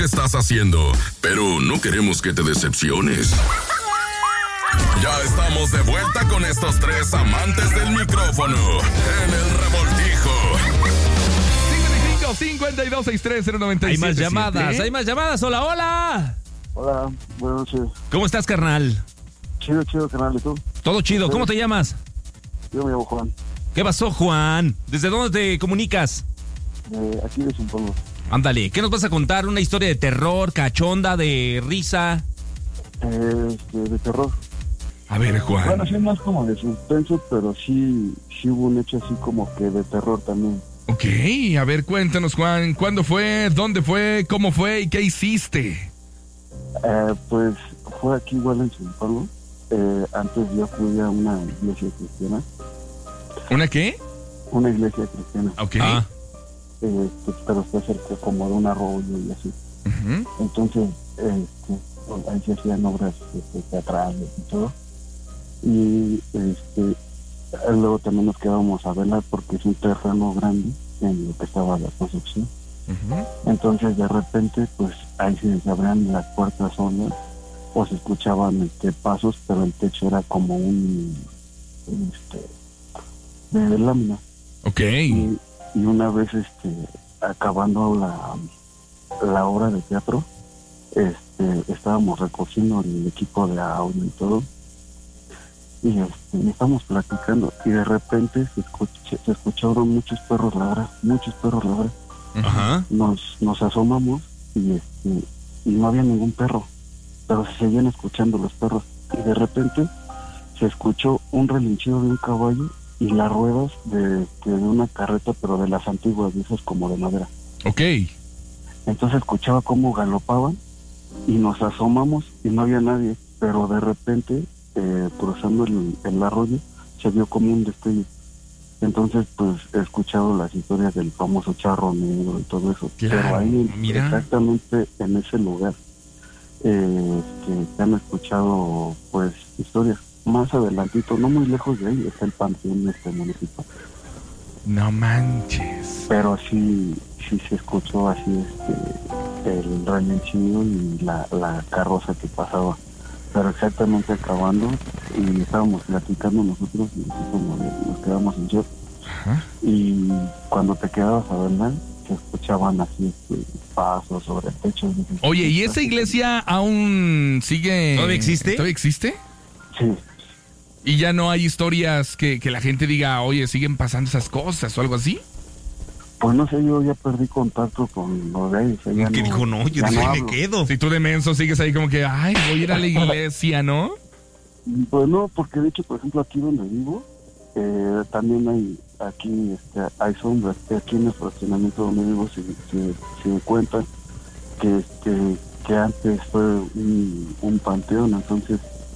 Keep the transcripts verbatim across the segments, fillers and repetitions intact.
estás haciendo, pero no queremos que te decepciones. Ya estamos de vuelta con estos tres amantes del micrófono en el Revoltijo. cincuenta y dos, sesenta y tres, cero noventa y siete. Hay más llamadas, hay más llamadas. Hola, hola. Hola, buenas noches. ¿Cómo estás, carnal? Chido, chido, carnal, ¿y tú? Todo chido. ¿Cómo te llamas? Yo me llamo Juan. ¿Qué pasó, Juan? ¿Desde dónde te comunicas? Eh, aquí de San Pablo. Ándale, ¿qué nos vas a contar? ¿Una historia de terror, cachonda, de risa? Eh, este, de terror. A ver, Juan. Bueno, sí, más como de suspenso, pero sí, sí hubo un hecho así como que de terror también. Ok, a ver, cuéntanos, Juan. ¿Cuándo fue? ¿Dónde fue? ¿Cómo fue? ¿Y qué hiciste? Eh, pues fue aquí igual en San Pablo. Eh, antes yo fui a una iglesia cristiana. ¿Una qué? Una iglesia cristiana. Ok. Ah. Eh, pues, pero está cerca como de un arroyo y así. Uh-huh. Entonces, este, ahí se hacían obras este, teatrales y todo. Y este, luego también nos quedábamos a velar porque es un terreno grande en lo que estaba la construcción. Uh-huh. Entonces, de repente, pues ahí se abrían las puertas solas o se escuchaban este, pasos, pero el techo era como un, un este, de lámina. Ok. Y, y una vez este acabando la, la obra de teatro, este estábamos recogiendo el equipo de audio y todo, y este y estábamos platicando, y de repente se, escucha, se escucharon muchos perros ladrar, muchos perros ladrar. Ajá. Nos, nos asomamos y este y no había ningún perro, pero se seguían escuchando los perros, y de repente se escuchó un relinchido de un caballo y las ruedas de, de una carreta, pero de las antiguas, de esas como de madera. Ok. Entonces escuchaba cómo galopaban y nos asomamos y no había nadie, pero de repente, eh, cruzando el, el arroyo, se vio como un destello. Entonces, pues, he escuchado las historias del famoso charro negro y todo eso. Claro, pero ahí, mira. exactamente en ese lugar, eh, que se han escuchado, pues, historias. Más adelantito, no muy lejos de ahí, está el panteón de este municipio. No manches. Pero sí, sí se escuchó así este el relinchido y la, la carroza que pasaba. Pero exactamente acabando, y estábamos platicando nosotros, y así como de, nos quedamos en shock. Ajá. Y cuando te quedabas a verla, se escuchaban así este, pasos sobre el techo. Oye, ¿y esa iglesia aún sigue? ¿Todavía existe? ¿Todavía existe? Sí. ¿Y ya no hay historias que, que la gente diga, oye, siguen pasando esas cosas o algo así? Pues no sé, yo ya perdí contacto con los de ahí. O sea, ya ¿Qué no, dijo? No, yo ya de no ahí me hablo. quedo. Si tú de menso sigues ahí como que, ay, voy a ir a la iglesia, ¿no? Pues no, porque de hecho, por ejemplo, aquí donde vivo, eh, también hay, aquí este, hay sombras. Aquí en el fraccionamiento donde vivo se, se, se cuenta que este que antes fue un, un panteón, entonces,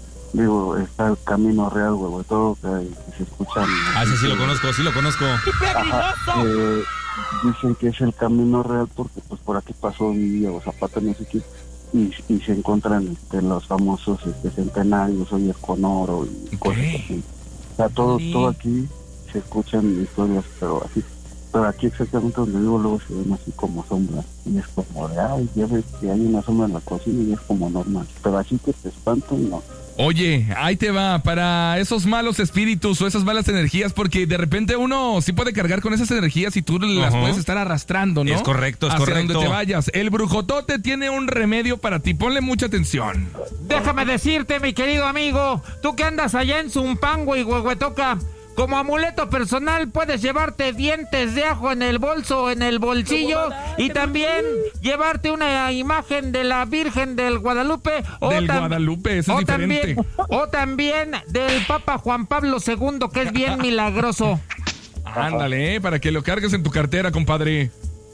digo, está el Camino Real, huevo, todo que, que se escuchan. Ah, sí, sí lo conozco, sí lo conozco. Ajá, eh, dicen que es el Camino Real porque pues por aquí pasó Villa o Zapata, no sé qué, y, y se encuentran este, los famosos este, centenarios, hoy es con oro y Ok. cosas así. O sea, todo, Sí. todo aquí se escuchan historias, pero así. Pero aquí exactamente donde vivo luego se ven así como sombras. Y es como de, ay, ya ves que hay una sombra en la cocina y es como normal. Pero así que te espantan, no. Oye, ahí te va, para esos malos espíritus o esas malas energías, porque de repente uno sí puede cargar con esas energías y tú las Ajá. puedes estar arrastrando, ¿no? Es correcto, es Hacia correcto. donde te vayas. El brujotote tiene un remedio para ti, ponle mucha atención. Déjame decirte, mi querido amigo, tú que andas allá en Zumpango y Huehuetoca, como amuleto personal puedes llevarte dientes de ajo en el bolso, en el bolsillo, y también llevarte una imagen de la Virgen del Guadalupe. O Del tam- Guadalupe, ese es o diferente. También, o también del Papa Juan Pablo segundo, que es bien milagroso. Ándale, eh, para que lo cargues en tu cartera, compadre.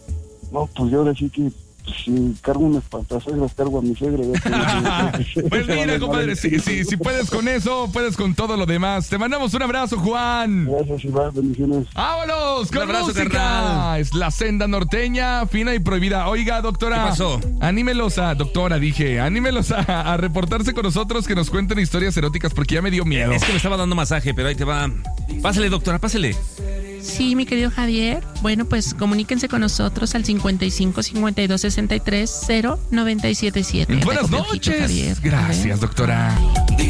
No, pues yo ahora sí que si cargo unas pantasuegras, cargo a mi suegra. Pues mira, compadre, si, si, si puedes con eso, puedes con todo lo demás. Te mandamos un abrazo, Juan. Gracias, Iván, bendiciones. ¡Vámonos! Un ¡Con abrazo, música! carnal. Es la senda norteña, fina y prohibida. Oiga, doctora. ¿Qué pasó? Anímelos a, doctora, dije, anímelos a, a reportarse con nosotros, que nos cuenten historias eróticas, porque ya me dio miedo. Es que me estaba dando masaje, pero ahí te va. Pásale, doctora, pásale. Sí, mi querido Javier. Bueno, pues comuníquense con nosotros al cincuenta y cinco, cincuenta y dos, sesenta y tres, cero, noventa y siete siete. Buenas noches. Gracias, doctora.